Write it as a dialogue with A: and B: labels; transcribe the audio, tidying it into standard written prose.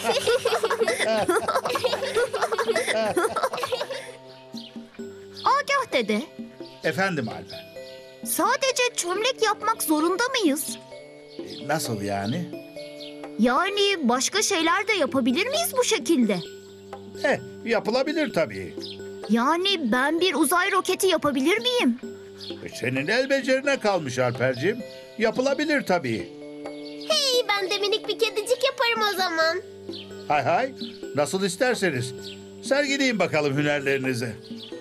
A: Agah dede,
B: Efendim Alper.
A: sadece çömlek yapmak zorunda mıyız?
B: Nasıl yani?
A: Yani başka şeyler de yapabilir miyiz bu şekilde?
B: Yapılabilir tabii.
A: Yani ben bir uzay roketi yapabilir miyim?
B: Senin el becerine kalmış Alperciğim. Yapılabilir tabii.
C: İyi, ben de minik bir kedicik yaparım o zaman.
B: Hay hay. Nasıl isterseniz. Sergileyin bakalım hünerlerinizi.